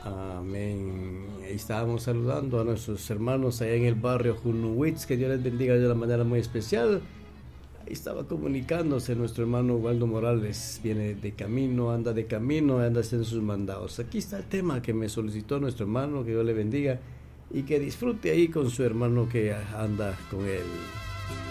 Amén. Ahí estábamos saludando a nuestros hermanos allá en el barrio Junuwitz, que Dios les bendiga de una manera muy especial. Ahí estaba comunicándose nuestro hermano Waldo Morales, viene de camino, anda haciendo sus mandados. Aquí está el tema que me solicitó nuestro hermano, que Dios le bendiga y que disfrute ahí con su hermano que anda con él.